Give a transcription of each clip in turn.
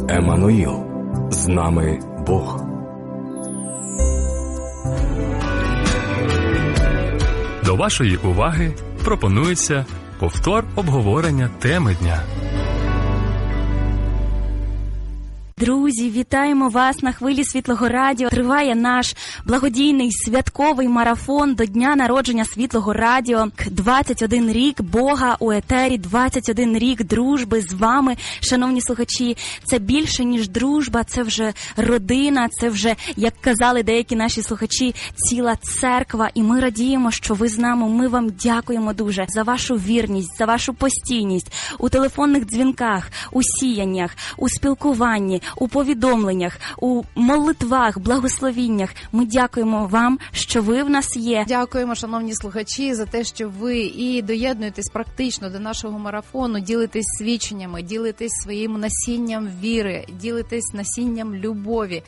Еммануїл, з нами Бог. До вашої уваги пропонується повтор обговорення теми дня. Друзі, вітаємо вас на хвилі Світлого Радіо. Триває наш благодійний святковий марафон до дня народження Світлого Радіо. 21 рік Бога у етері, 21 рік дружби з вами, шановні слухачі. Це більше, ніж дружба, це вже родина, це вже, як казали деякі наші слухачі, ціла церква. І ми радіємо, що ви з нами. Ми вам дякуємо дуже за вашу вірність, за вашу постійність у телефонних дзвінках, у сіяннях, у спілкуванні, у повідомленнях, у молитвах, благословіннях. Ми дякуємо вам, що ви в нас є. Дякуємо, шановні слухачі, за те, що ви і доєднуєтесь практично до нашого марафону, ділитесь свідченнями, ділитесь своїм насінням віри, ділитесь насінням любові.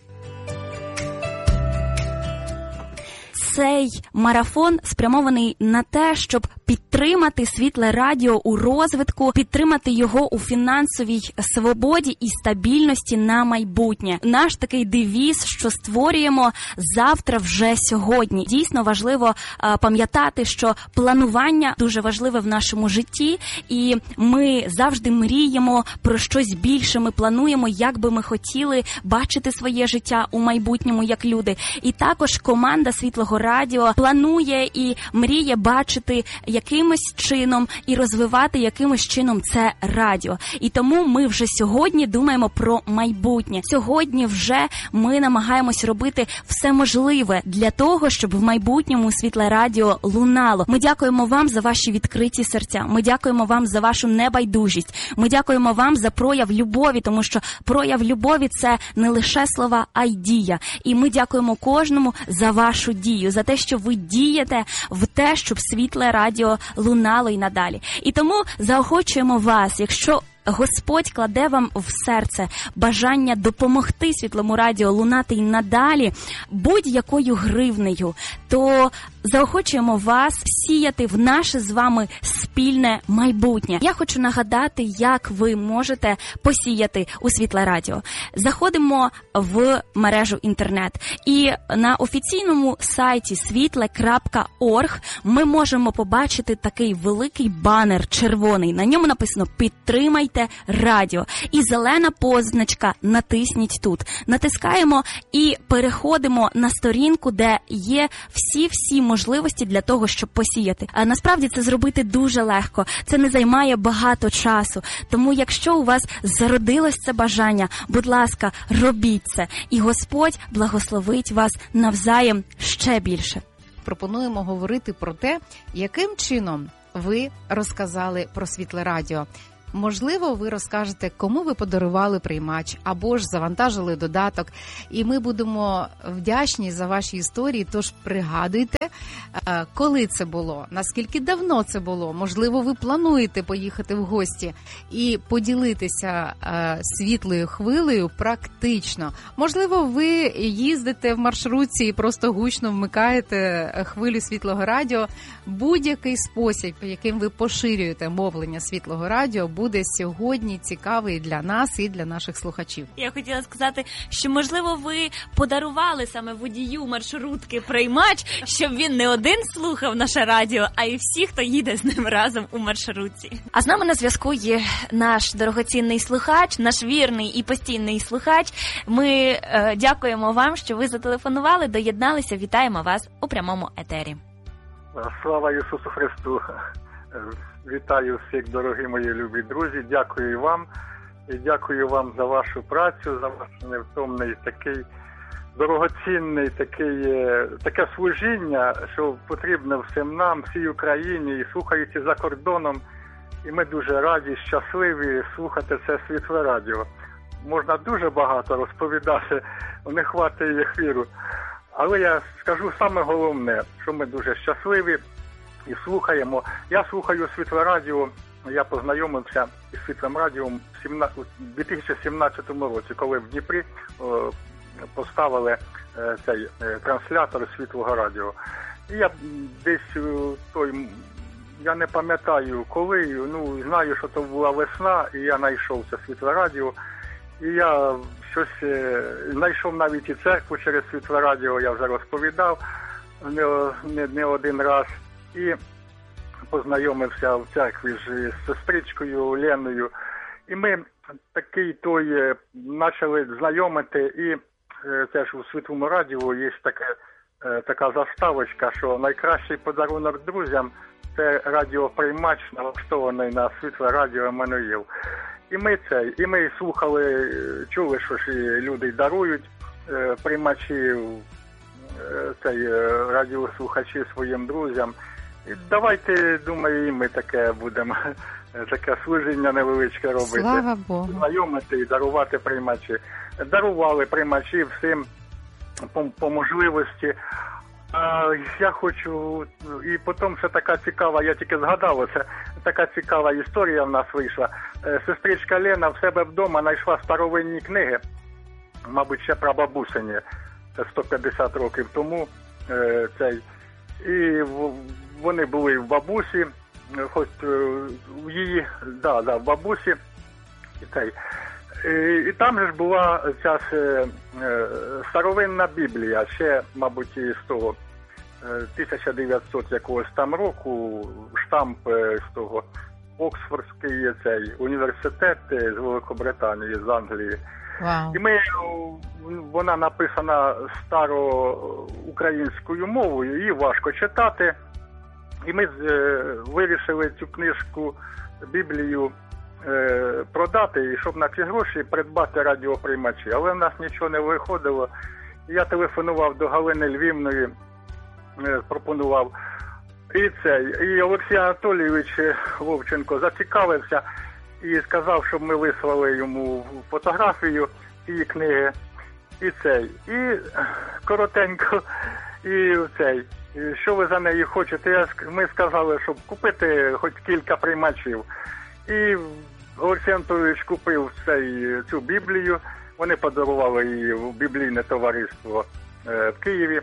Цей марафон спрямований на те, щоб підтримати Світле Радіо у розвитку, підтримати його у фінансовій свободі і стабільності на майбутнє. Наш такий девіз, що створюємо завтра вже сьогодні. Дійсно важливо пам'ятати, що планування дуже важливе в нашому житті, і ми завжди мріємо про щось більше, ми плануємо, як би ми хотіли бачити своє життя у майбутньому як люди. І також команда Світлого Радіо планує і мріє бачити якимось чином і розвивати якимось чином це радіо. І тому ми вже сьогодні думаємо про майбутнє. Сьогодні вже ми намагаємось робити все можливе для того, щоб в майбутньому Світле Радіо лунало. Ми дякуємо вам за ваші відкриті серця. Ми дякуємо вам за вашу небайдужість. Ми дякуємо вам за прояв любові, тому що прояв любові – це не лише слова, а й дія. І ми дякуємо кожному за вашу дію, за те, що ви дієте в те, щоб Світле Радіо лунало й надалі. І тому заохочуємо вас, якщо Господь кладе вам в серце бажання допомогти Світлому Радіо лунати й надалі будь-якою гривнею, то заохочуємо вас сіяти в наше з вами спільне майбутнє. Я хочу нагадати, як ви можете посіяти у Світле Радіо. Заходимо в мережу інтернет і на офіційному сайті світле.орг ми можемо побачити такий великий банер червоний. На ньому написано «Підтримайте радіо». І зелена позначка «Натисніть тут». Натискаємо і переходимо на сторінку, де є всі можливості для того, щоб посіяти. А насправді це зробити дуже легко. Це не займає багато часу. Тому якщо у вас зародилось це бажання, будь ласка, робіть це. І Господь благословить вас навзаєм ще більше. Пропонуємо говорити про те, яким чином ви розказали про Світле Радіо. Можливо, ви розкажете, кому ви подарували приймач, або ж завантажили додаток. І ми будемо вдячні за ваші історії, тож пригадуйте, коли це було, наскільки давно це було. Можливо, ви плануєте поїхати в гості і поділитися світлою хвилею практично. Можливо, ви їздите в маршрутці і просто гучно вмикаєте хвилю Світлого Радіо. Будь-який спосіб, яким ви поширюєте мовлення Світлого Радіо, буде сьогодні цікавий для нас і для наших слухачів. Я хотіла сказати, що, можливо, ви подарували саме водію маршрутки приймач, щоб він не один слухав наше радіо, а й всі, хто їде з ним разом у маршрутці. А з нами на зв'язку є наш дорогоцінний слухач, наш вірний і постійний слухач. Ми дякуємо вам, що ви зателефонували, доєдналися. Вітаємо вас у прямому етері. Слава Ісусу Христу! Вітаю всіх, дорогі мої любі друзі. Дякую вам. І дякую вам за вашу працю, за ваш невтомний такий дорогоцінний таке служіння, що потрібно всім нам, всій Україні, і слухаючи за кордоном. І ми дуже раді, щасливі слухати це Світле Радіо. Можна дуже багато розповідати, не хватить ефіру. Але я скажу саме головне, що ми дуже щасливі і слухаємо. Я слухаю Світле Радіо, я познайомився із Світлим Радіо у 2017 році, коли в Дніпрі поставили цей транслятор Світлого Радіо. І я десь я не пам'ятаю коли, знаю, що то була весна, і я знайшов це Світле Радіо. І я щось знайшов навіть і церкву через Світле Радіо, я вже розповідав не один раз. І познайомився в церкві з сестричкою Леною. І ми такий почали знайомити, і теж у Світлому Радіо є така заставочка, що найкращий подарунок друзям – це радіоприймач, налаштований на Світле Радіо Еммануїл. І ми слухали, чули, що ж люди дарують приймачі, радіослухачі своїм друзям. І давайте, думаю, і ми таке будемо, таке служіння невеличке робити. Слава Богу. Знайомити і дарувати приймачі. Дарували приймачі всім по можливості. Я хочу, і потім ще така цікава, я тільки згадав, це така цікава історія в нас вийшла. Сестричка Лена в себе вдома знайшла старовинні книги, мабуть, ще прабабусині, це 150 років тому. І вони були в бабусі, хоч в її, в бабусі. І там же ж була ця старовинна Біблія, ще, мабуть, із того 1900 якогось там року, штамп з того Оксфордський університет з Великобританії, з Англії. Wow. І вона написана староукраїнською мовою, її важко читати. І ми вирішили цю книжку, Біблію, продати, і щоб на ці гроші придбати радіоприймачі. Але в нас нічого не виходило. Я телефонував до Галини Львівної, пропонував. І Олексій Анатолійович Вовченко зацікавився і сказав, щоб ми вислали йому фотографію цієї книги. І коротенько, що ви за неї хочете? Ми сказали, щоб купити хоч кілька приймачів. І Олексій Анатолійович купив цю Біблію, вони подарували її в біблійне товариство в Києві.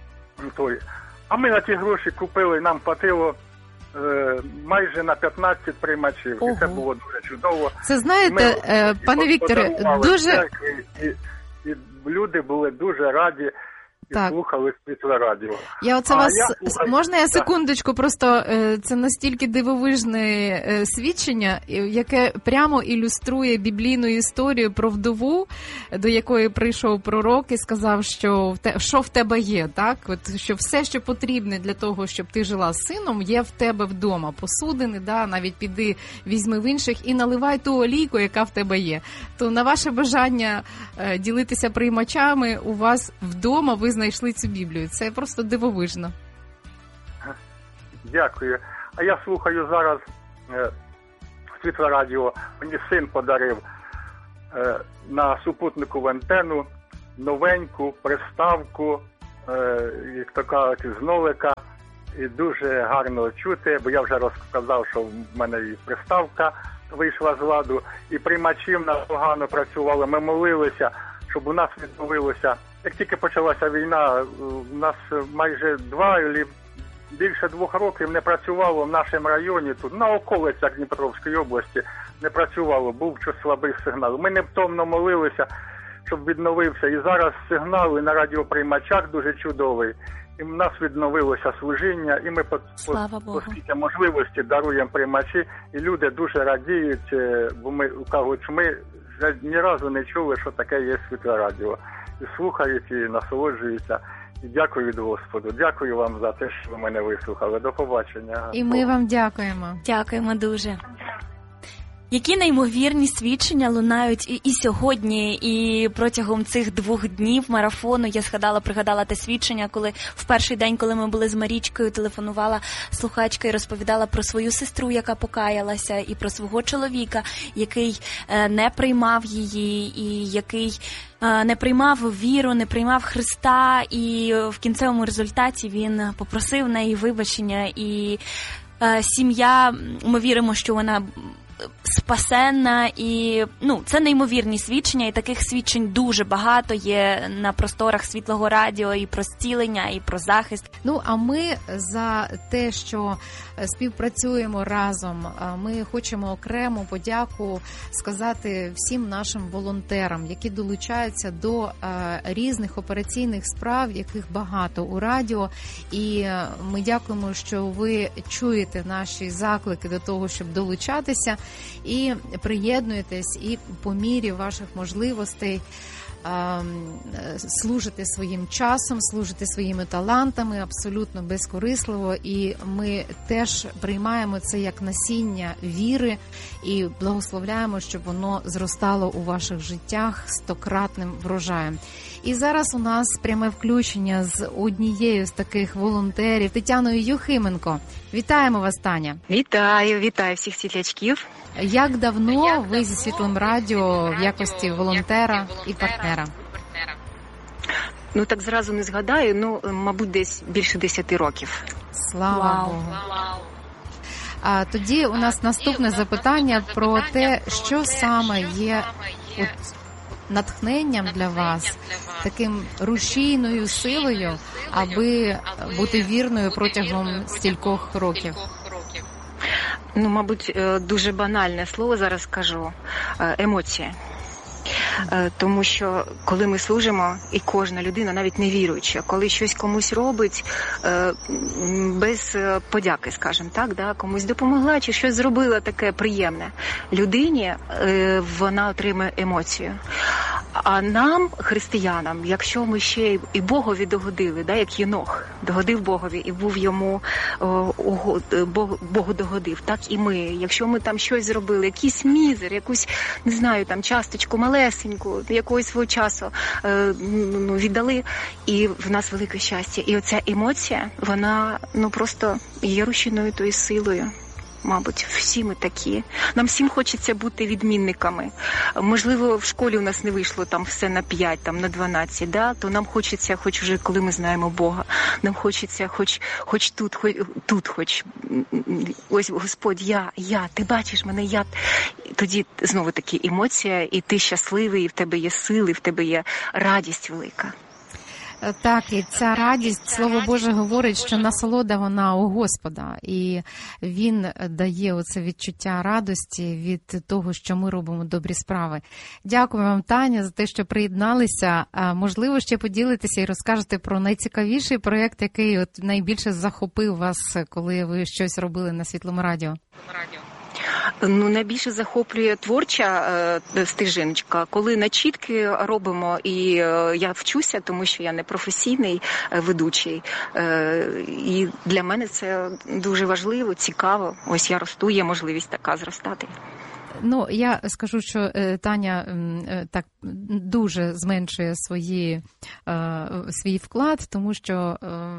А ми на ті гроші купили, нам хватило майже на 15 приймачів. Ого. І це було дуже чудово. Це, знаєте, пане Вікторе, дуже... І люди були дуже раді. І слухали Світле Радіо. Можна я секундочку, просто це настільки дивовижне свідчення, яке прямо ілюструє біблійну історію про вдову, до якої прийшов пророк і сказав, що в тебе є, так? От, що все, що потрібне для того, щоб ти жила з сином, є в тебе вдома. Посудини, навіть піди, візьми в інших і наливай ту олійку, яка в тебе є. То на ваше бажання ділитися приймачами у вас вдома ви знайшли цю Біблію. Це просто дивовижно. Дякую. А я слухаю зараз Світле Радіо. Мені син подарив на супутникову антенну новеньку приставку, як то кажуть, з нолика. І дуже гарно чути, бо я вже розказав, що в мене і приставка вийшла з ладу. І приймачі в нас погано працювали. Ми молилися, щоб у нас відновилося. Як тільки почалася війна, у нас майже 2 або більше 2 років не працювало в нашому районі, тут на околицях Дніпровської області не працювало, був щось слабий сигнал. Ми невтомно молилися, щоб відновився. І зараз сигнал і на радіоприймачах дуже чудовий. І в нас відновилося служіння, і ми по скільки можливості даруємо приймачі, і люди дуже радіють, бо ми кажуть, що ми ні разу не чули, що таке є Світле Радіо. І слухають, і насолоджуються. І дякую від Господу. Дякую вам за те, що ви мене вислухали. До побачення. І ми вам дякуємо. Дякуємо дуже. Які неймовірні свідчення лунають і сьогодні, і протягом цих 2 днів марафону. Я пригадала те свідчення, коли в перший день, коли ми були з Марічкою, телефонувала слухачка і розповідала про свою сестру, яка покаялася, і про свого чоловіка, який не приймав її, і який не приймав віру, не приймав Христа, і в кінцевому результаті він попросив неї вибачення, і сім'я, ми віримо, що вона спасенна, і це неймовірні свідчення, і таких свідчень дуже багато є на просторах Світлого Радіо і про зцілення, і про захист. А ми за те, що співпрацюємо разом, ми хочемо окремо подяку сказати всім нашим волонтерам, які долучаються до різних операційних справ, яких багато у радіо, і ми дякуємо, що ви чуєте наші заклики до того, щоб долучатися, і приєднуєтесь, і по мірі ваших можливостей служити своїм часом, служити своїми талантами абсолютно безкорисливо, і ми теж приймаємо це як насіння віри і благословляємо, щоб воно зростало у ваших життях стократним врожаєм. І зараз у нас пряме включення з однією з таких волонтерів, Тетяною Юхименко. Вітаємо вас, Таня. Вітаю всіх світлячків. Як давно ви зі Світлим Радіо в якості волонтера і партнера? Так зразу не згадаю, мабуть, десь більше 10 років. Слава Богу. А тоді у нас наступне запитання про те, що саме є натхненням для вас, таким рушійною силою, аби бути вірною протягом стількох років? Мабуть, дуже банальне слово зараз скажу – емоції. Тому що коли ми служимо, і кожна людина, навіть не віруюча, коли щось комусь робить без подяки, скажімо так, комусь допомогла чи щось зробила таке приємне людині, вона отримує емоцію. А нам, християнам, якщо ми ще і Богові догодили, як Єнох догодив Богові і був йому, Богу догодив, так і ми. Якщо ми там щось зробили, якийсь мізер, якусь, не знаю, там часточку малесеньку, якогось свого часу віддали, і в нас велике щастя. І оця емоція, вона просто є рушійною тою силою. Мабуть, всі ми такі. Нам всім хочеться бути відмінниками. Можливо, в школі у нас не вийшло там все на 5, там на 12, то нам хочеться, хоч вже коли ми знаємо Бога, нам хочеться хоч тут, ось Господь, я, ти бачиш мене, я. Тоді знову таки емоція, і ти щасливий, і в тебе є сили, і в тебе є радість велика. Так, і ця радість, Слово Боже говорить, що насолода вона у Господа, і Він дає оце відчуття радості від того, що ми робимо добрі справи. Дякую вам, Таня, за те, що приєдналися. Можливо, ще поділитеся і розкажете про найцікавіший проєкт, який найбільше захопив вас, коли ви щось робили на Світлому Радіо. Найбільше захоплює творча стежиночка, коли начітки робимо, і я вчуся, тому що я не професійний ведучий, і для мене це дуже важливо, цікаво. Ось я росту, є можливість така зростати. Я скажу, що Таня так дуже зменшує свій вклад, тому що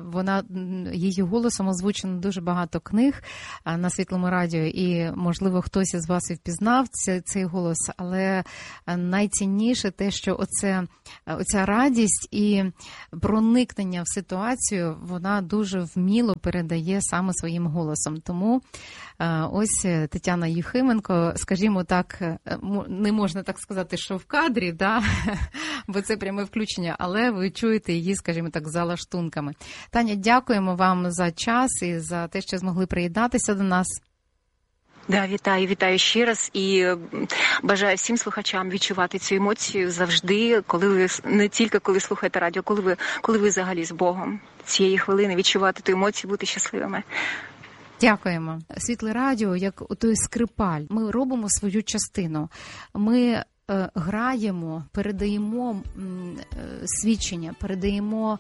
її голосом озвучено дуже багато книг на Світлому Радіо, і, можливо, хтось із вас і впізнав цей голос, але найцінніше те, що оця радість і проникнення в ситуацію, вона дуже вміло передає саме своїм голосом. Тому ось Тетяна Юхименко, скажімо так, не можна так сказати, що в кадрі, бо це пряме включення, але ви чуєте її, скажімо так, за лаштунками. Таня, дякуємо вам за час і за те, що змогли приєднатися до нас. Вітаю ще раз, і бажаю всім слухачам відчувати цю емоцію завжди, коли ви, не тільки коли слухаєте радіо, коли ви взагалі з Богом. Цієї хвилини відчувати ту емоцію, бути щасливими. Дякуємо. Світле Радіо, як той скрипаль. Ми робимо свою частину. Ми граємо, передаємо свідчення, передаємо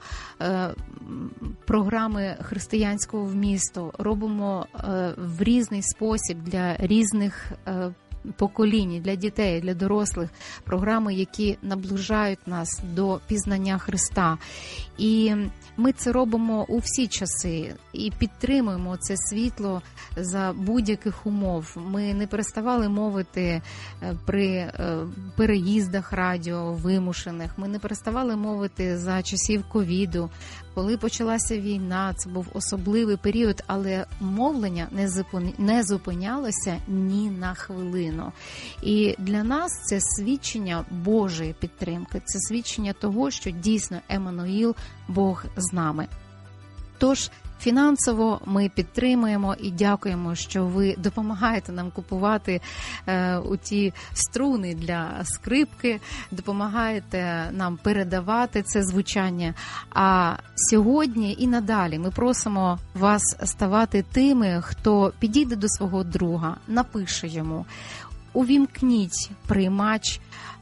програми християнського вмісту, робимо в різний спосіб для різних поколінь, для дітей, для дорослих, програми, які наближають нас до пізнання Христа. І ми це робимо у всі часи і підтримуємо це світло за будь-яких умов. Ми не переставали мовити при переїздах радіо вимушених, ми не переставали мовити за часів ковіду. Коли почалася війна, це був особливий період, але мовлення не зупинялося ні на хвилину. І для нас це свідчення Божої підтримки, це свідчення того, що дійсно Еммануїл, Бог з нами. Тож, фінансово ми підтримуємо і дякуємо, що ви допомагаєте нам купувати у ті струни для скрипки, допомагаєте нам передавати це звучання. А сьогодні і надалі ми просимо вас ставати тими, хто підійде до свого друга, напише йому, увімкніть приймач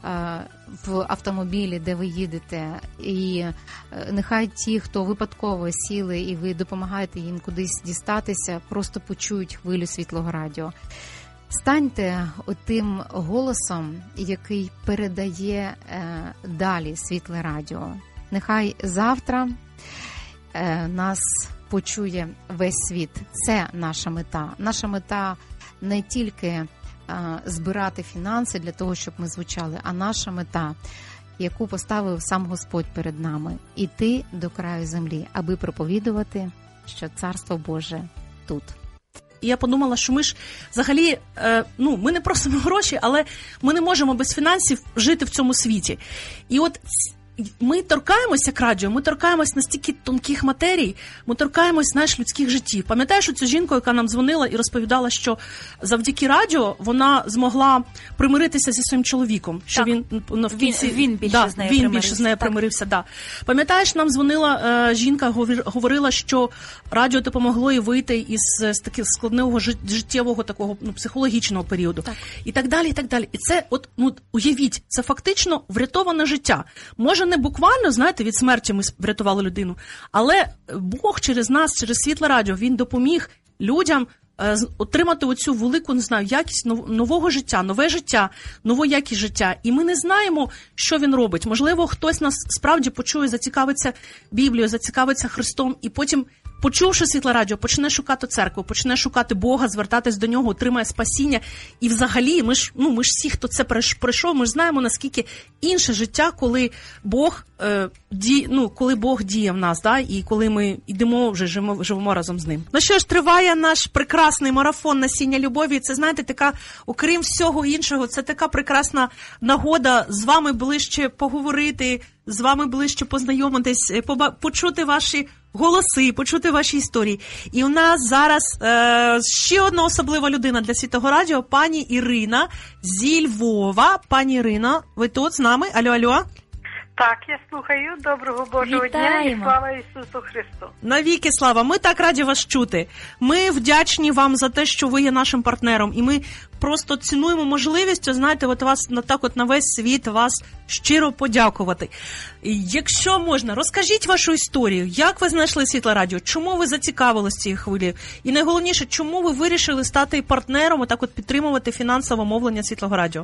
в автомобілі, де ви їдете, і нехай ті, хто випадково сіли і ви допомагаєте їм кудись дістатися, просто почують хвилю Світлого Радіо. Станьте отим голосом, який передає далі Світле Радіо. Нехай завтра нас почує весь світ. Це наша мета. Наша мета не тільки збирати фінанси для того, щоб ми звучали, а наша мета, яку поставив сам Господь перед нами, іти до краю землі, аби проповідувати, що Царство Боже тут. І я подумала, що ми ж взагалі, ми не просимо гроші, але ми не можемо без фінансів жити в цьому світі. І от ми торкаємося, як радіо, ми торкаємось настільки тонких матерій, ми торкаємось, людських життів. Пам'ятаєш оцю жінку, яка нам дзвонила і розповідала, що завдяки радіо вона змогла примиритися зі своїм чоловіком, що він більше з нею примирився. Да. Пам'ятаєш, нам дзвонила жінка, говорила, що радіо допомогло їй вийти із такого складного життєвого такого психологічного періоду. Так. І так далі, і так далі. І це, уявіть, це фактично врятоване життя. Може, не буквально, від смерті ми врятували людину, але Бог через нас, через Світле Радіо, Він допоміг людям отримати оцю велику, якість нового життя, нове життя, нову якість життя. І ми не знаємо, що Він робить. Можливо, хтось нас справді почує, зацікавиться Біблією, зацікавиться Христом, і потім, почувши Світле Радіо, почне шукати церкву, почне шукати Бога, звертатись до Нього, отримає спасіння. І взагалі, ми ж всі, хто це пройшов, ми ж знаємо, наскільки інше життя, коли Бог діє в нас, і коли ми йдемо, вже живемо разом з Ним. Ну що ж, триває наш прекрасний марафон «Насіння любові». Це, така, окрім всього іншого, це така прекрасна нагода з вами ближче поговорити, з вами ближче познайомитись, почути ваші голоси, почути ваші історії. І у нас зараз ще одна особлива людина для Світлого Радіо, пані Ірина зі Львова. Пані Ірино, ви тут з нами? Алло. Так, я слухаю. Доброго Божого дня і слава Ісусу Христу. Навіки слава. Ми так раді вас чути. Ми вдячні вам за те, що ви є нашим партнером. І ми просто цінуємо можливість, вас на весь світ вас щиро подякувати. Якщо можна, розкажіть вашу історію. Як ви знайшли Світле Радіо? Чому ви зацікавились цією хвилею? І найголовніше, чому ви вирішили стати партнером, підтримувати фінансове мовлення Світлого Радіо?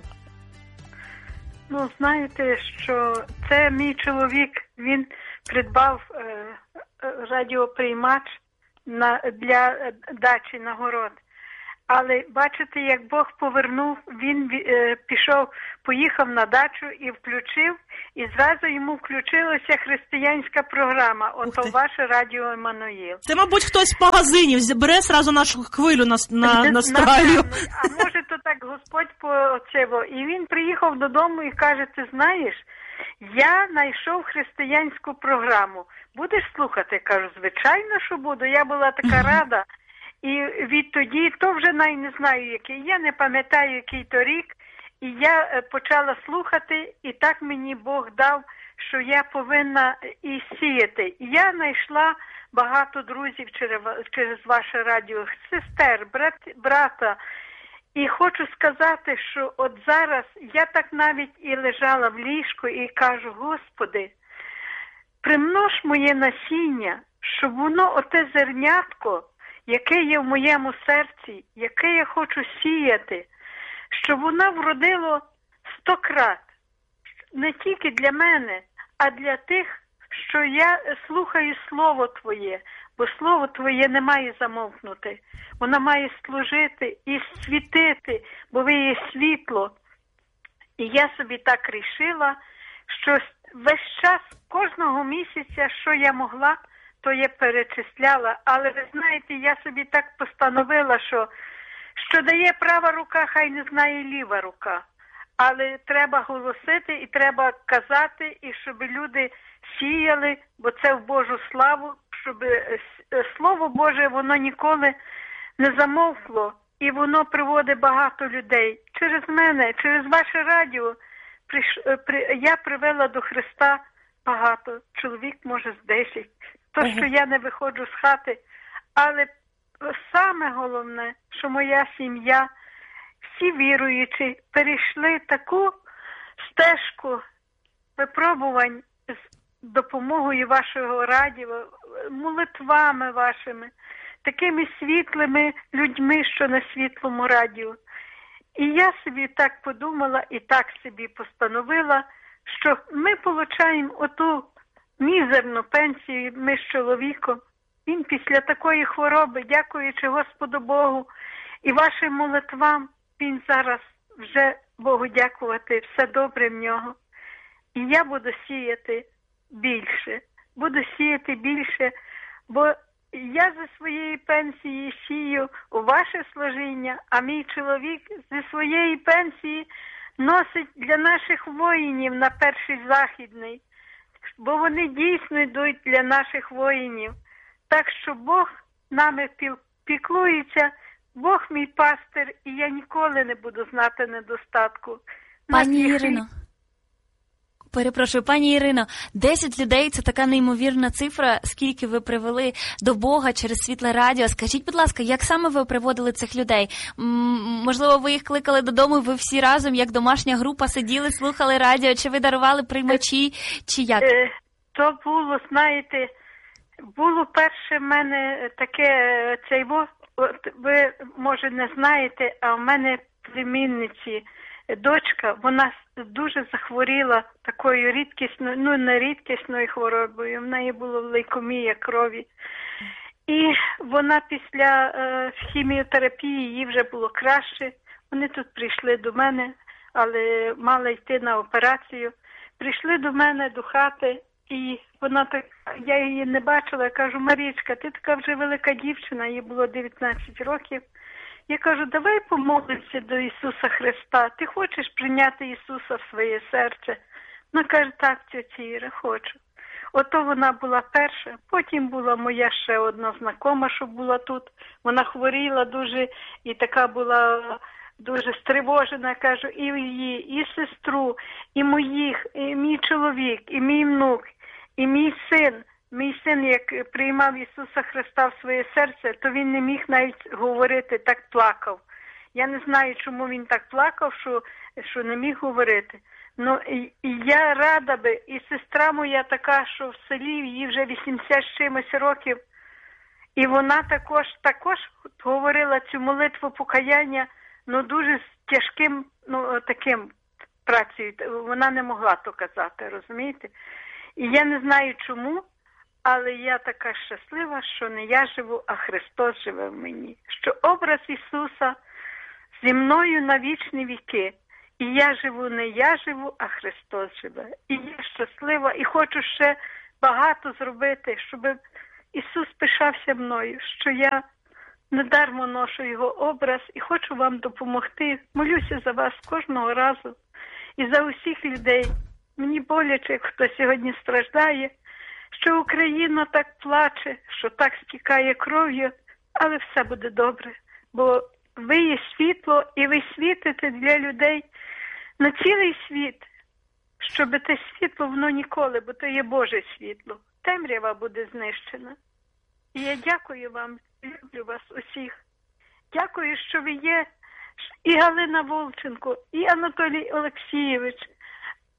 Знаєте, що це мій чоловік, він придбав радіоприймач для дачі на город. Але бачите, як Бог повернув, він поїхав на дачу і включив, і зразу йому включилася християнська програма, ваше радіо Еммануїл. Це, мабуть, хтось в магазині бере зразу нашу хвилю настраю. А може, то так Господь поцево. І він приїхав додому і каже, ти знаєш, я знайшов християнську програму. Будеш слухати? Кажу, звичайно, що буду. Я була така рада. І відтоді, то вже не знаю який, я не пам'ятаю який то рік, і я почала слухати, і так мені Бог дав, що я повинна і сіяти. І я знайшла багато друзів через ваше радіо, сестер, брата. І хочу сказати, що от зараз я так навіть і лежала в ліжку і кажу, Господи, примнож моє насіння, щоб воно, оте зернятко, яке є в моєму серці, яке я хочу сіяти, щоб вона вродила 100 крат. Не тільки для мене, а для тих, що я слухаю Слово Твоє, бо Слово Твоє не має замовкнути. Воно має служити і світити, бо ви є світло. І я собі так рішила, що весь час, кожного місяця, що я могла, то я перечисляла. Але ви знаєте, я собі так постановила, що дає права рука, хай не знає ліва рука. Але треба голосити і треба казати, і щоб люди сіяли, бо це в Божу славу, щоб Слово Боже, воно ніколи не замовкло, і воно приводить багато людей. Через мене, через ваше радіо, я привела до Христа багато, чоловік, може, з 10. То, що я не виходжу з хати, але саме головне, що моя сім'я, всі віруючі, перейшли таку стежку випробувань з допомогою вашого радіо, молитвами вашими, такими світлими людьми, що на світлому радіо. І я собі так подумала і так собі постановила, що ми отримуємо оту мізерну пенсію, ми з чоловіком. Він після такої хвороби, дякуючи Господу Богу і вашим молитвам, він зараз вже, Богу дякувати, все добре в нього. І я буду сіяти більше, бо я зі своєї пенсії сію у ваше служіння, а мій чоловік зі своєї пенсії носить для наших воїнів на перший західний, бо вони дійсно йдуть для наших воїнів. Так що Бог нами піклується, Бог мій пастир, і я ніколи не буду знати недостатку. Пані Ірино, перепрошую, пані Ірино, 10 людей – це така неймовірна цифра, скільки ви привели до Бога через Світле Радіо. Скажіть, будь ласка, як саме ви приводили цих людей? Можливо, ви їх кликали додому, ви всі разом, як домашня група, сиділи, слухали радіо, чи ви дарували приймачі, чи як? То було, знаєте, було перше в мене таке, ви, може, не знаєте, а в мене племінниці, дочка, вона дуже захворіла такою рідкісною, не рідкісною хворобою, в неї була лейкемія крові. І вона після хіміотерапії, їй вже було краще. Вони тут прийшли до мене, але мала йти на операцію. Прийшли до мене до хати, і вона так, я її не бачила, я кажу: Марічка, ти така вже велика дівчина, їй було 19 років. Я кажу: давай помолимося до Ісуса Христа. Ти хочеш прийняти Ісуса в своє серце? Вона каже: так, тьотя Іра, хочу. Ото вона була перша. Потім була моя ще одна знакома, що була тут. Вона хворіла дуже і така була дуже стривожена. Кажу, і її, і сестру, і моїх, і мій чоловік, і мій внук, і мій син. Мій син, як приймав Ісуса Христа в своє серце, то він не міг навіть говорити, так плакав. Я не знаю, чому він так плакав, що не міг говорити. Ну, і я рада би, і сестра моя така, що в селі, їй вже 80 з чимось років, і вона також говорила цю молитву покаяння, ну, дуже з тяжким, ну, таким працею. Вона не могла то казати, розумієте? І я не знаю чому, але я така щаслива, що не я живу, а Христос живе в мені. Що образ Ісуса зі мною на вічні віки. І я живу, не я живу, а Христос живе. І я щаслива, і хочу ще багато зробити, щоб Ісус пишався мною, що я недармо ношу Його образ і хочу вам допомогти. Молюся за вас кожного разу і за усіх людей. Мені боляче, хто сьогодні страждає, що Україна так плаче, що так стікає кров'ю, але все буде добре, бо ви є світло, і ви світите для людей на цілий світ, щоб те світло, воно ніколи, бо то є Боже світло, темрява буде знищена. І я дякую вам, люблю вас усіх. Дякую, що ви є, і Галина Волченко, і Анатолій Олексійович,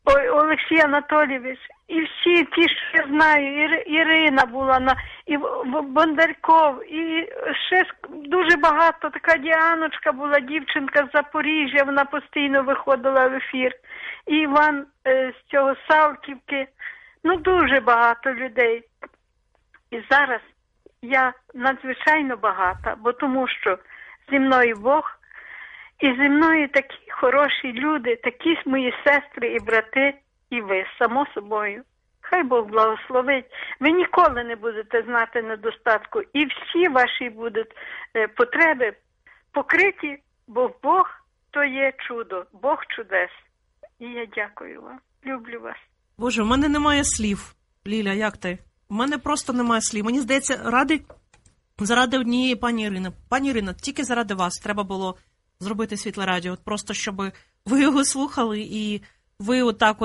Олексій Анатолійович, і всі ті, що я знаю, Ірина була, і Бондарков, і ще дуже багато, така Діаночка була, дівчинка з Запоріжжя, вона постійно виходила в ефір, і Іван з цього Салтівки, дуже багато людей. І зараз я надзвичайно багата, бо тому що зі мною Бог, і зі мною такі хороші люди, такі мої сестри і брати, і ви, само собою. Хай Бог благословить. Ви ніколи не будете знати недостатку, і всі ваші будуть потреби покриті, бо Бог то є чудо, Бог чудес. І я дякую вам, люблю вас. Боже, в мене немає слів. Ліля, як ти? У мене просто немає слів. Мені здається, заради однієї пані Ірини. Пані Ірина, тільки заради вас треба було зробити Світле Радіо. От просто, щоб ви його слухали і ви отак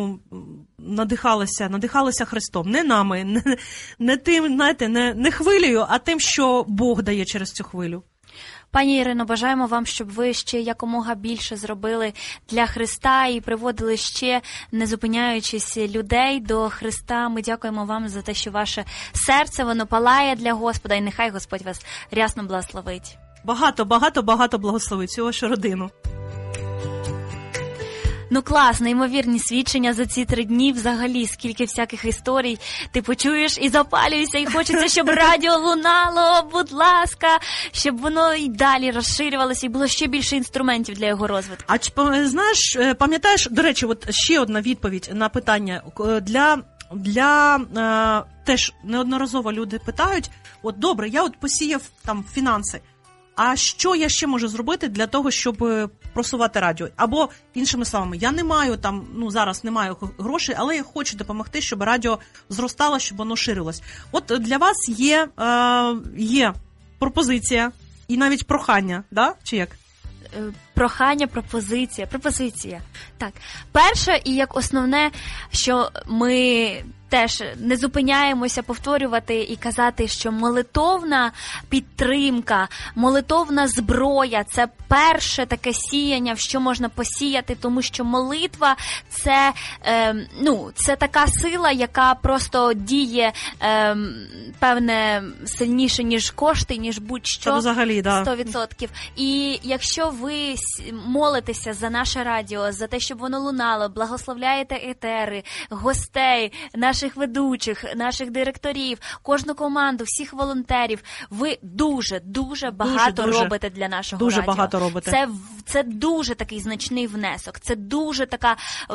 надихалися Христом. Не нами, не тим, знаєте, не хвилею, а тим, що Бог дає через цю хвилю. Пані Ірино, бажаємо вам, щоб ви ще якомога більше зробили для Христа і приводили ще, не зупиняючись, людей до Христа. Ми дякуємо вам за те, що ваше серце, воно палає для Господа, і нехай Господь вас рясно благословить. Багато благословить цю вашу родину. Клас, неймовірні свідчення за ці 3 дні. Взагалі, скільки всяких історій ти почуєш і запалюєшся, і хочеться, щоб радіо лунало, будь ласка, щоб воно і далі розширювалося, і було ще більше інструментів для його розвитку. А знаєш, пам'ятаєш, до речі, от ще одна відповідь на питання. Теж неодноразово люди питають, от добре, я от посіяв там фінанси, а що я ще можу зробити для того, щоб просувати радіо? Або, іншими словами, я не маю там, зараз не маю грошей, але я хочу допомогти, щоб радіо зростало, щоб воно ширилось. От для вас є пропозиція і навіть прохання, да? Чи як? Прохання, пропозиція. Так, перше і як основне, що ми теж не зупиняємося повторювати і казати, що молитовна підтримка, молитовна зброя – це перше таке сіяння, в що можна посіяти, тому що молитва – це така сила, яка просто діє, певне, сильніше, ніж кошти, ніж будь-що. Це взагалі, да. 100%. І якщо ви молитеся за наше радіо, за те, щоб воно лунало, благословляєте етери, гостей, наших ведучих, наших директорів, кожну команду, всіх волонтерів, ви дуже багато робите для нашого радіо. Дуже багато робите. Це дуже такий значний внесок. Це дуже така,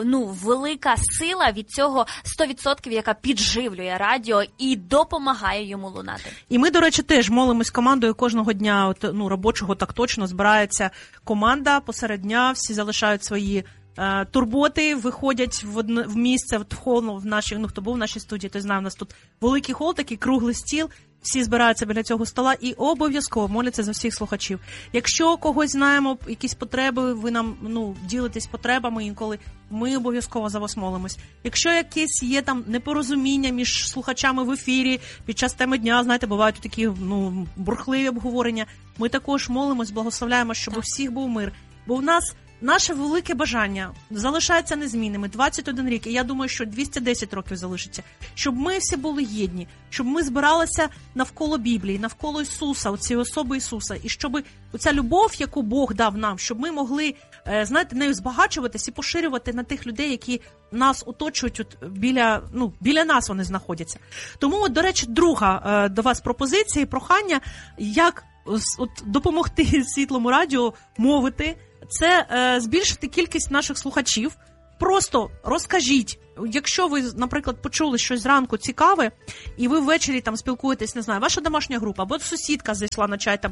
велика сила від цього 100%, яка підживлює радіо і допомагає йому лунати. І ми, до речі, теж молимось командою кожного дня, робочого, так точно, збирається команда посеред дня, всі залишають свої турботи, виходять в місце, в хол, хто був в нашій студії, той знає, у нас тут великий хол, такий круглий стіл, всі збираються біля цього стола і обов'язково моляться за всіх слухачів. Якщо когось знаємо, якісь потреби, ви нам ділитесь потребами інколи, ми обов'язково за вас молимось. Якщо якесь є там непорозуміння між слухачами в ефірі, під час теми дня, знаєте, бувають такі бурхливі обговорення, ми також молимось, благословляємо, щоб у всіх був мир. Бо в нас наше велике бажання залишається незмінними 21 рік, і я думаю, що 210 років залишиться, щоб ми всі були єдні, щоб ми збиралися навколо Біблії, навколо Ісуса, оцієї особи Ісуса, і щоб оця любов, яку Бог дав нам, щоб ми могли, нею збагачуватись і поширювати на тих людей, які нас оточують, біля нас вони знаходяться. Тому, до речі, друга до вас пропозиція і прохання, як допомогти Світлому радіо мовити, це збільшити кількість наших слухачів. Просто розкажіть, якщо ви, наприклад, почули щось зранку цікаве, і ви ввечері там спілкуєтесь, не знаю, ваша домашня група, або сусідка зайшла на чай,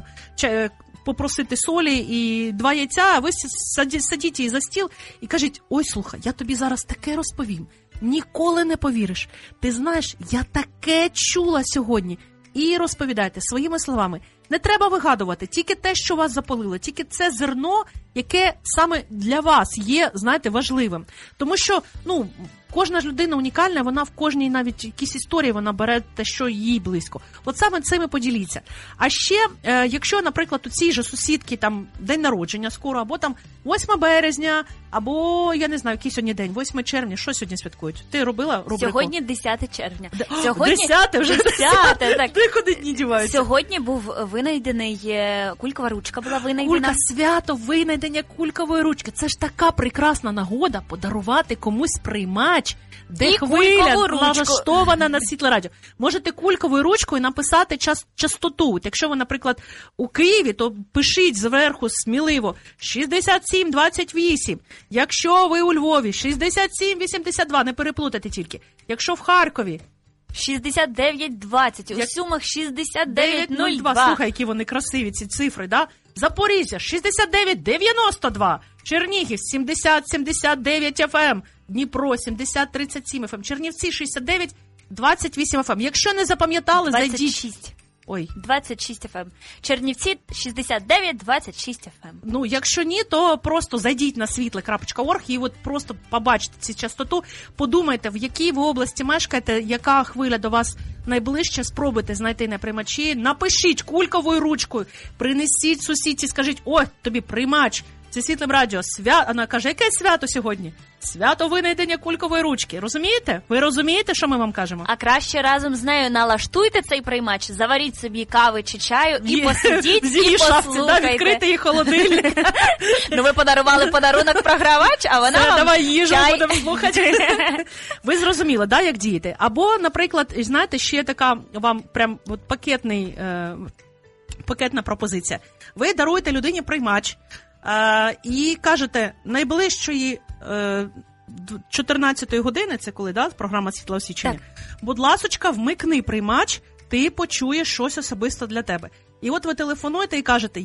попросити солі і 2 яйця, а ви садіть її за стіл і кажіть: ой, слухай, я тобі зараз таке розповім, ніколи не повіриш. Ти знаєш, я таке чула сьогодні. І розповідайте своїми словами. Не треба вигадувати, тільки те, що вас запалило, тільки це зерно, яке саме для вас є, знаєте, важливим. Тому що, кожна ж людина унікальна, вона в кожній навіть якійсь історії вона бере те, що їй близько. От саме цим і поділіться. А ще, якщо, наприклад, у цій же сусідки там день народження скоро, або там 8 березня, або, я не знаю, який сьогодні день, 8 червня, що сьогодні святкують? Ти робила рубрику? Сьогодні 10 червня. Сьогодні 10 вже? 10, так. Куди дні діваються? Сьогодні був винайдений, кулькова ручка була винайдена. Свято винайдення кулькової ручки. Це ж така прекрасна нагода подарувати комусь приймач, де і хвиля налаштована на Світле Радіо. Можете кульковою ручкою написати частоту. Якщо ви, наприклад, у Києві, то пишіть зверху сміливо 6728. Якщо ви у Львові, 6782, не переплутайте тільки. Якщо в Харкові, 6920, у Сумах 6902. Слухай, які вони красиві, ці цифри, да? Запоріжжя 6992, Чернігів 7079 FM, Дніпро 7037 FM, Чернівці 6928 FM. Якщо не запам'ятали, 26. зайдіть. Ой. 26 FM. Чернівці 69-26 FM. Якщо ні, то просто зайдіть на світле.орг і от просто побачите цю частоту, подумайте, в якій ви області мешкаєте, яка хвиля до вас найближче, спробуйте знайти на приймачі, напишіть кульковою ручкою, принесіть сусідці, скажіть, тобі приймач, це Світлим Радіо, вона каже, яке свято сьогодні? Свято винайдення кулькової ручки. Розумієте? Ви розумієте, що ми вам кажемо? А краще разом з нею налаштуйте цей приймач, заваріть собі кави чи чаю і посидіть, і послухайте. Відкрити її холодильник. Ви подарували подарунок програвач, а вона вам давай їжу чай. Будемо слухати. Ви зрозуміли, да, як діяти? Або, наприклад, знаєте, ще така вам прям от пакетна пропозиція. Ви даруєте людині приймач, і кажете, найближчої 14-ї години, це коли, да, програма «Світле освічення», будь ласочка, вмикни приймач, ти почуєш щось особисто для тебе. І от ви телефонуєте і кажете,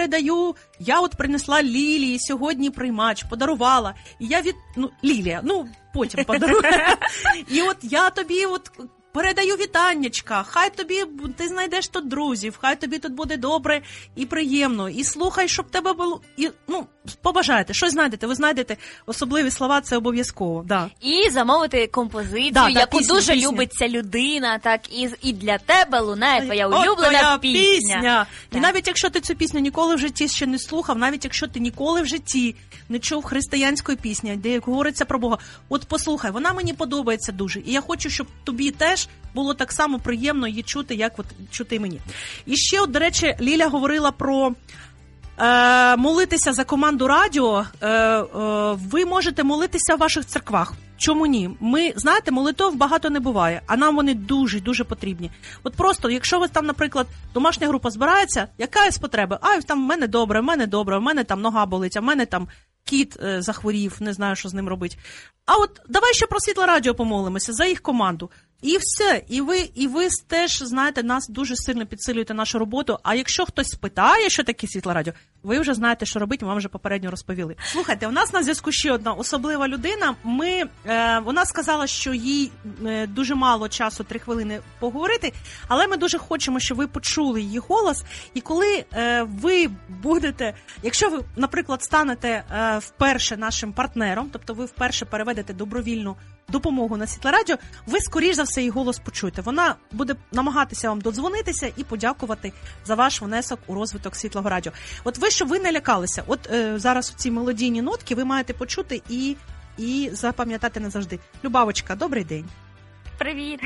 я от принесла Лілії сьогодні приймач, подарувала, і я Лілія, потім подарую. І от я тобі передаю вітаннячка, хай тобі, ти знайдеш тут друзів, хай тобі тут буде добре і приємно, і слухай, щоб тебе було, побажаєте, щось знайдете, ви знайдете особливі слова, це обов'язково, да. І замовити композицію, яку дуже любить ця людина, так, і для тебе лунає твоя улюблена пісня. І навіть якщо ти цю пісню ніколи в житті ще не слухав, навіть якщо ти ніколи в житті не чув християнської пісні, де говориться про Бога, от послухай, вона мені подобається дуже, і я хочу, щоб тобі теж було так само приємно її чути, як чути мені. І ще, до речі, Ліля говорила про молитися за команду радіо. Ви можете молитися в ваших церквах. Чому ні? Знаєте, молитов багато не буває, а нам вони дуже-дуже потрібні. От просто, якщо ви там, наприклад, домашня група збирається, яка є потреба? Там в мене добре, в мене там нога болить, а в мене там кіт захворів, не знаю, що з ним робити. А от давай ще про Світле Радіо помолимося, за їх команду. І все. І ви теж, знаєте, нас дуже сильно підсилюєте нашу роботу. А якщо хтось спитає, що таке Світле Радіо, ви вже знаєте, що робити, ми вам вже попередньо розповіли. Слухайте, у нас на зв'язку ще одна особлива людина. Вона сказала, що їй дуже мало часу, 3 хвилини поговорити, але ми дуже хочемо, щоб ви почули її голос. І коли ви будете, якщо ви, наприклад, станете вперше нашим партнером, тобто ви вперше переведете добровільну допомогу на Світле Радіо, ви, скоріш за все, її голос почуєте. Вона буде намагатися вам додзвонитися і подякувати за ваш внесок у розвиток Світлого Радіо. От ви, щоб ви не лякалися, зараз ці мелодійні нотки ви маєте почути і запам'ятати назавжди. Любавочка, добрий день. Привіт.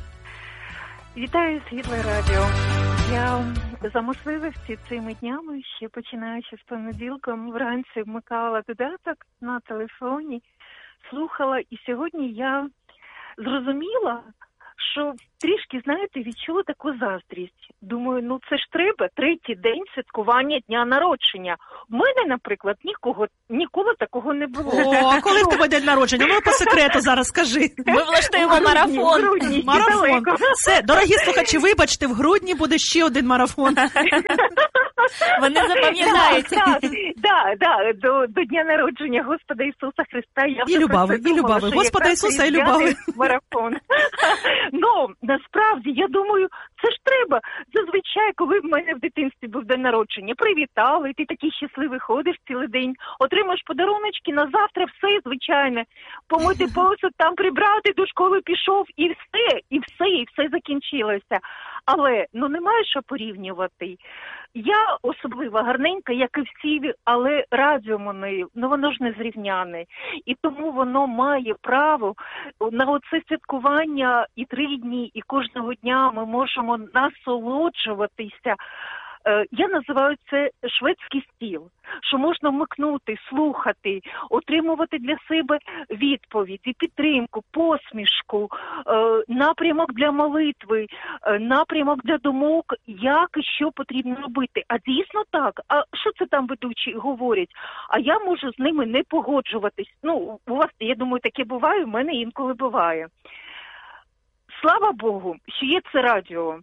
Вітаю Світле Радіо. Я за можливості цими днями, ще починаючи з понеділком, вранці вмикала додаток на телефоні, слухала, і сьогодні я зрозуміла, що трішки, знаєте, відчула таку заздрість. Думаю, це ж треба, 3-й день святкування дня народження. У мене, наприклад, ніколи такого не було. А коли в тебе день народження? По секрету зараз скажи. Ми влаштуємо марафон. В грудні. Марафон. Все, дорогі слухачі, вибачте, в грудні буде ще один марафон. Вони запам'ятаються. Так, до дня народження Господа Ісуса Христа. Я і Любави. Господа Ісуса і Любави. Марафон. Ну, насправді, я думаю, це ж треба. Зазвичай, коли в мене в дитинстві був день народження, привітали, ти такий щасливий ходиш цілий день, отримаєш подаруночки, на завтра все звичайне. Помити посуд, там прибрати, до школи пішов, і все закінчилося. Але, немає що порівнювати. Я особливо гарненька, як і всі, але радіо воно ж не зрівняне. І тому воно має право на оце святкування і 3 дні, і кожного дня ми можемо насолоджуватися. Я називаю це шведський стіл, що можна вмикнути, слухати, отримувати для себе відповіді, підтримку, посмішку, напрямок для молитви, напрямок для думок, як і що потрібно робити. А дійсно так. А що це там ведучі говорять? А я можу з ними не погоджуватись. У вас, я думаю, таке буває, у мене інколи буває. Слава Богу, що є це радіо.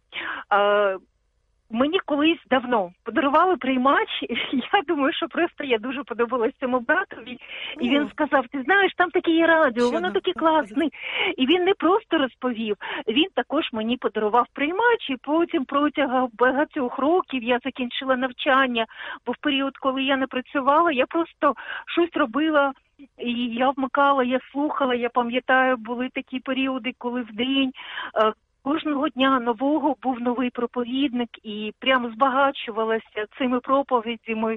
Мені колись давно подарували приймач, я думаю, що просто я дуже подобалась цьому братові, і він сказав, ти знаєш, там таке є радіо, воно таке класне. І він не просто розповів, він також мені подарував приймач, і потім протягом багатьох років я закінчила навчання, бо в період, коли я не працювала, я просто щось робила, і я вмикала, я слухала, я пам'ятаю, були такі періоди, коли в день кожного дня нового був новий проповідник і прямо збагачувалася цими проповідями.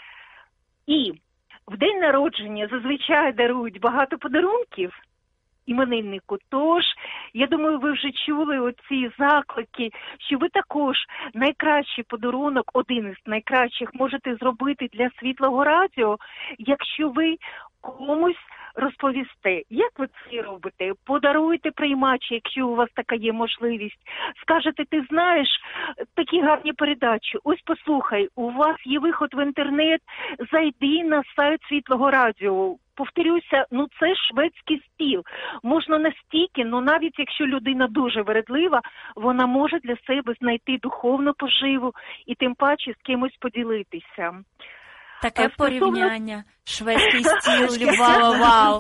І в день народження зазвичай дарують багато подарунків імениннику. Тож, я думаю, ви вже чули оці заклики, що ви також найкращий подарунок, один із найкращих, можете зробити для Світлого радіо, якщо ви комусь розповісте, як ви це робите, подаруйте приймач, якщо у вас така є можливість. Скажете, ти знаєш, такі гарні передачі, ось послухай, у вас є виход в інтернет, зайди на сайт Світлого радіо. Повторюся, це шведський стіл. Можна настільки, навіть якщо людина дуже вередлива, вона може для себе знайти духовну поживу і тим паче з кимось поділитися. Таке порівняння. Шведський стіл, Любава, вау.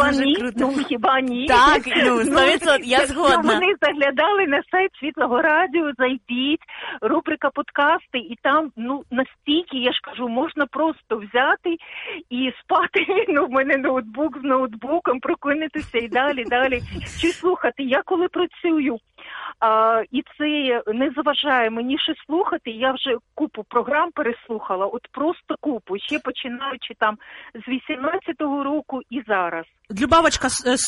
Хіба ні? Так, 100%, я згодна. Вони заглядали на сайт Світлого радіо, зайдіть, рубрика подкасти, і там, настільки, я ж кажу, можна просто взяти і спати, в мене ноутбук з ноутбуком, прокинутися і далі. Чи слухати, я коли працюю, і це не заважає мені щось слухати, я вже купу програм переслухала, от просто купу, ще починаючи там з 18-го року і зараз. Любавочка,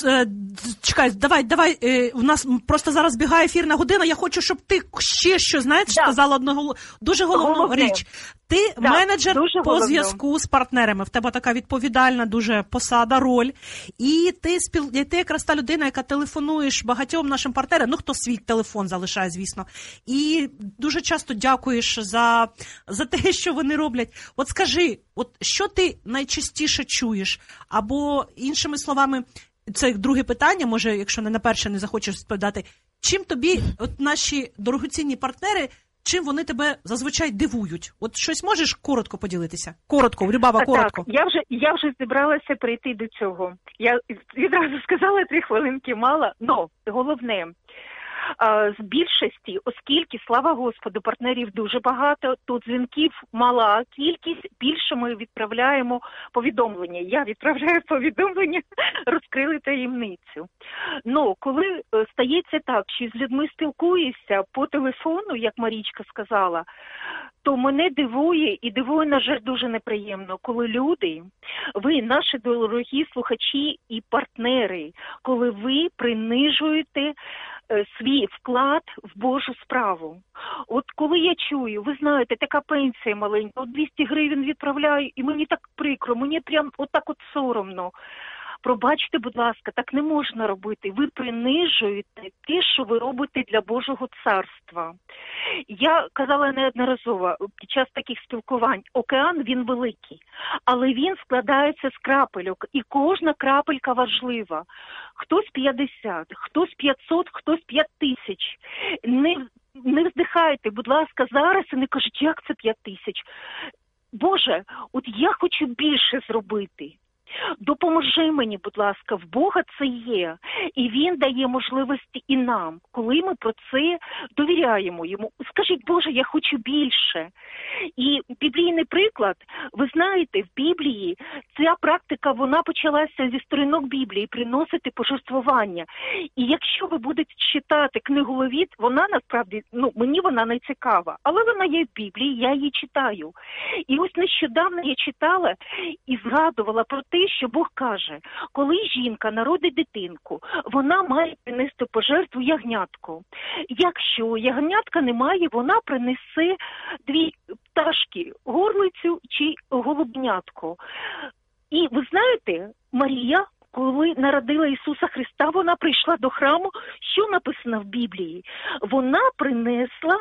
чекай, давай, у нас просто зараз бігає ефірна година, я хочу, щоб ти ще що, сказала дуже головну річ. Ти менеджер по зв'язку з партнерами, в тебе така відповідальна дуже посада, роль, і ти якраз та людина, яка телефонуєш багатьом нашим партнерам, хто свій телефон залишає, звісно, і дуже часто дякуєш за те, що вони роблять. От скажи, що ти найчастіше чуєш, або іншими словами, це друге питання, може, якщо не на перше не захочеш відповідати, чим тобі наші дорогоцінні партнери, чим вони тебе зазвичай дивують? От щось можеш коротко поділитися? Коротко, Любава, коротко. Так, я вже зібралася прийти до цього. Я відразу сказала 3 хвилинки мало, но головне, з більшості, оскільки, слава Господу, партнерів дуже багато, тут дзвінків мала кількість, більше ми відправляємо повідомлення. Я відправляю повідомлення, розкрили таємницю. Коли стається так, що з людьми спілкуєшся по телефону, як Марічка сказала, то мене дивує, і дивує, на жаль, дуже неприємно, коли люди, ви, наші дорогі слухачі і партнери, коли ви принижуєте свій вклад в Божу справу. От коли я чую, ви знаєте, така пенсія маленька, 200 гривень відправляю, і мені так прикро, мені прям отак соромно. Пробачте, будь ласка, так не можна робити. Ви принижуєте те, що ви робите для Божого царства. Я казала неодноразово під час таких спілкувань, океан, він великий, але він складається з крапельок, і кожна крапелька важлива. Хтось 50, хтось 500, хтось 5000. не вздихайте, будь ласка, зараз і не кажіть, як це 5 тисяч. Боже, от я хочу більше зробити. Допоможи мені, будь ласка, в Бога це є. І Він дає можливості і нам, коли ми про це довіряємо Йому. Скажіть, Боже, я хочу більше. І біблійний приклад, ви знаєте, в Біблії ця практика, вона почалася зі сторінок Біблії, приносити пожертвування. І якщо ви будете читати книгу Левіт, вона насправді, мені вона не цікава, але вона є в Біблії, я її читаю. І ось нещодавно я читала і згадувала про те, що Бог каже, коли жінка народить дитинку, вона має принести пожертву ягнятку. Якщо ягнятка немає, вона принесе 2 пташки, горлицю чи голубнятку. І ви знаєте, Марія, коли народила Ісуса Христа, вона прийшла до храму. Що написано в Біблії? Вона принесла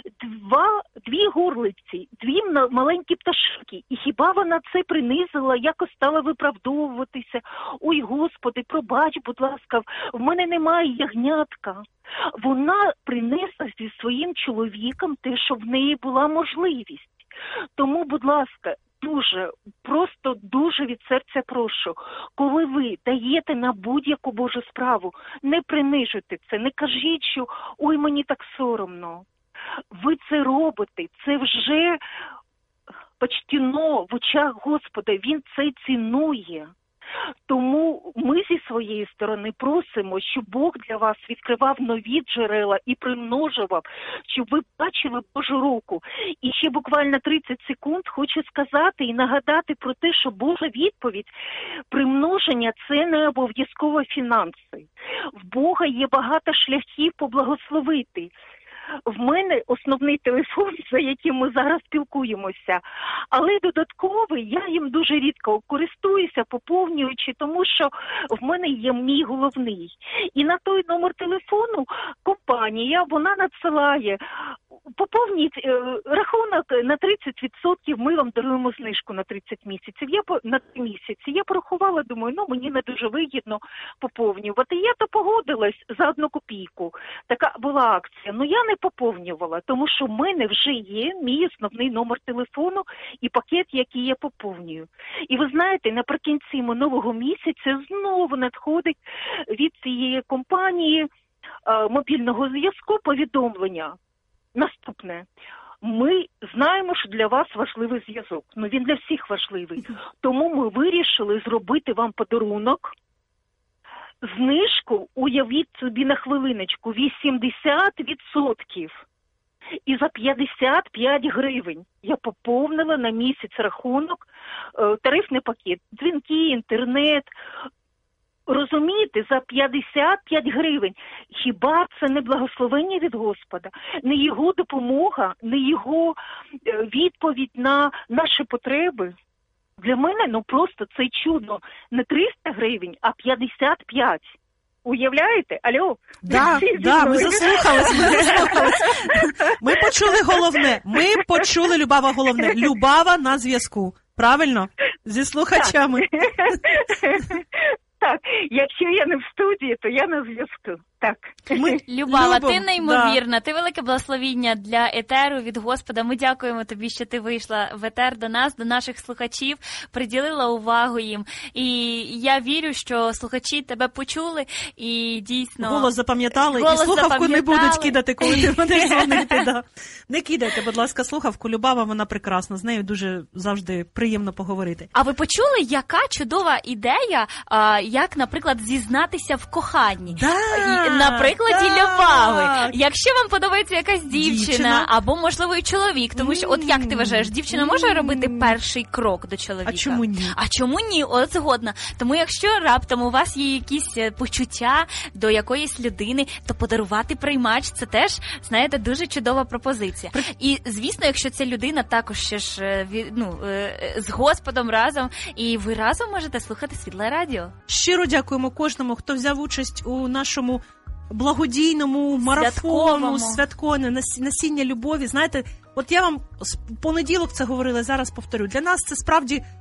2 горлиці, 2 маленькі пташки. І хіба вона це принизила, якось стала виправдовуватися? Ой, Господи, пробач, будь ласка, в мене немає ягнятка. Вона принесла зі своїм чоловіком те, що в неї була можливість. Тому, будь ласка, просто дуже від серця прошу, коли ви даєте на будь-яку Божу справу, не принижуйте це, не кажіть, що ой, мені так соромно. Ви це робите, це вже почтено в очах Господа, Він це цінує. Тому ми зі своєї сторони просимо, щоб Бог для вас відкривав нові джерела і примножував, щоб ви бачили Божу руку. І ще буквально 30 секунд хочу сказати і нагадати про те, що Божа відповідь, примноження – це не обов'язково фінанси. В Бога є багато шляхів поблагословити. В мене основний телефон, за яким ми зараз спілкуємося, але додатковий я їм дуже рідко користуюся, поповнюючи, тому що в мене є мій головний. І на той номер телефону компанія, вона надсилає, поповніть рахунок на 30%, ми вам даруємо знижку на 30 місяців. На 3 місяці. Я порахувала, думаю, мені не дуже вигідно поповнювати. Я то погодилась за 1 копійку. Така була акція. Я не поповнювала, тому що в мене вже є мій основний номер телефону і пакет, який я поповнюю. І ви знаєте, наприкінці минулого місяця знову надходить від цієї компанії мобільного зв'язку повідомлення. Наступне. Ми знаємо, що для вас важливий зв'язок. Він для всіх важливий. Тому ми вирішили зробити вам подарунок. Знижку, уявіть собі на хвилиночку, 80%. І за 55 гривень я поповнила на місяць рахунок, тарифний пакет, дзвінки, інтернет. Розумієте, за 55 гривень. Хіба це не благословення від Господа? Не Його допомога, не Його відповідь на наші потреби? Для мене, просто це чудо. Не 300 гривень, а 55. Уявляєте? Алло? Да, ми заслухались. Ми почули головне. Ми почули, Любава, головне. Любава на зв'язку. Правильно? Зі слухачами. Так, якщо я не в студії, то я на зв'язку. Так. Любава, ти неймовірна, ти велике благословіння для етеру від Господа. Ми дякуємо тобі, що ти вийшла в етер до нас, до наших слухачів, приділила увагу їм. І я вірю, що слухачі тебе почули і дійсно... Голос запам'ятали, і слухавку не будуть кидати, коли ти будеш дзвонити. Да. Не кидайте, будь ласка, слухавку. Любава, вона прекрасна, з нею дуже завжди приємно поговорити. А ви почули, яка чудова ідея, як, наприклад, зізнатися в коханні? На прикладі Любави. Якщо вам подобається якась дівчина, або, можливо, і чоловік, тому що, от як ти вважаєш, дівчина може робити перший крок до чоловіка? А чому ні? А чому ні? От згодна. Тому якщо раптом у вас є якісь почуття до якоїсь людини, то подарувати приймач – це теж, знаєте, дуже чудова пропозиція. І, звісно, якщо ця людина також ще ж, з Господом разом, і ви разом можете слухати Світле Радіо. Щиро дякуємо кожному, хто взяв участь у нашому благодійному марафону, святковому, насіння любові. Знаєте, от я вам з понеділок це говорила, зараз повторю. Для нас це справді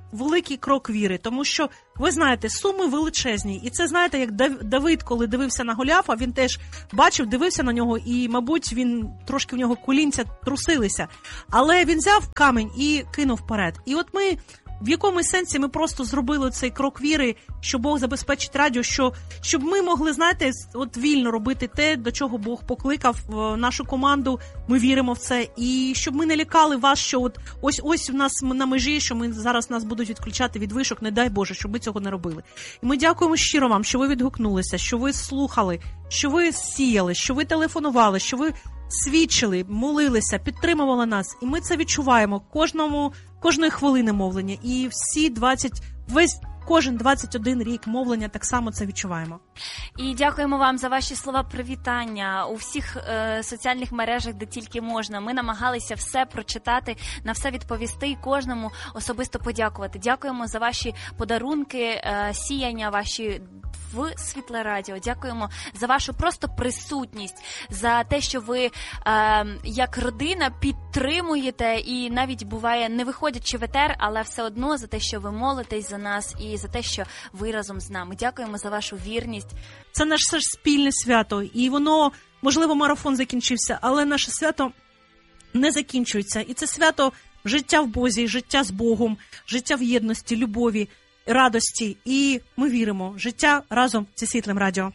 великий крок віри, тому що, ви знаєте, суми величезні. І це, знаєте, як Давид, коли дивився на Голіафа, він теж бачив, дивився на нього, і, мабуть, він трошки в нього колінця трусилися. Але він взяв камінь і кинув вперед. І от ми, в якомусь сенсі, ми просто зробили цей крок віри, що Бог забезпечить радіо, щоб ми могли, знаєте, от вільно робити те, до чого Бог покликав нашу команду, ми віримо в це, і щоб ми не лякали вас, що ось в нас на межі, що зараз нас будуть відключати від вишок, не дай Боже, щоб ми цього не робили. І ми дякуємо щиро вам, що ви відгукнулися, що ви слухали, що ви сіяли, що ви телефонували, що ви свідчили, молилися, підтримували нас. І ми це відчуваємо кожної хвилини мовлення. І кожен 21 рік мовлення так само це відчуваємо. І дякуємо вам за ваші слова привітання у всіх соціальних мережах, де тільки можна. Ми намагалися все прочитати, на все відповісти і кожному особисто подякувати. Дякуємо за ваші подарунки, сіяння ваші в Світле Радіо. Дякуємо за вашу просто присутність, за те, що ви як родина підтримуєте і навіть буває не виходячи в етер, але все одно за те, що ви молитесь за нас і за те, що ви разом з нами. Дякуємо за вашу вірність. Це наше спільне свято, і воно, можливо, марафон закінчився, але наше свято не закінчується. І це свято життя в Бозі, життя з Богом, життя в єдності, любові, радості. І ми віримо в життя разом зі Світлим Радіо.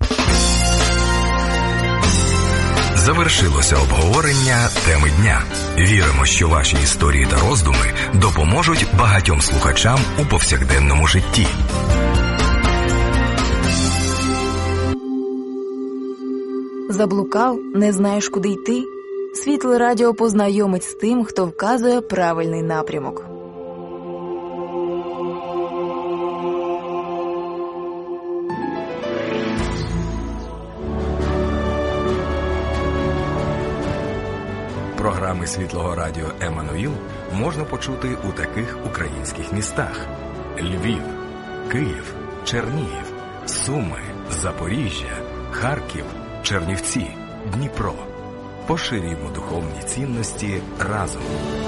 Завершилося обговорення теми дня. Віримо, що ваші історії та роздуми допоможуть багатьом слухачам у повсякденному житті. Заблукав, не знаєш, куди йти? Світле Радіо познайомить з тим, хто вказує правильний напрямок. Програми Світлого Радіо «Еммануїл» можна почути у таких українських містах: Львів, Київ, Чернігів, Суми, Запоріжжя, Харків, Чернівці, Дніпро. Поширюємо духовні цінності разом.